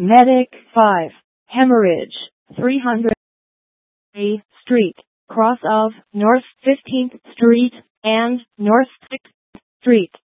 Medic 5. Hemorrhage. 300 A Street, cross of North 15th Street and North 6th Street.